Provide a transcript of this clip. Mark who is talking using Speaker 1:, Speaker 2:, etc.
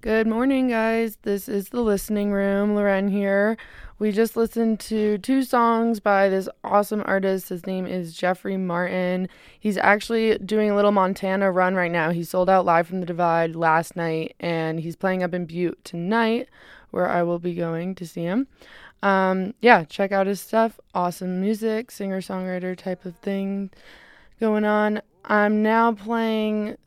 Speaker 1: Good morning, guys. This is the listening room. Loren here. We just listened to two songs by this awesome artist. His name is Jeffrey Martin. He's actually doing a little Montana run right now. He sold out Live from the Divide last night, and he's playing up in Butte tonight, where I will be going to see him. Yeah, check out his stuff. Awesome music, singer-songwriter type of thing going on. I'm now playing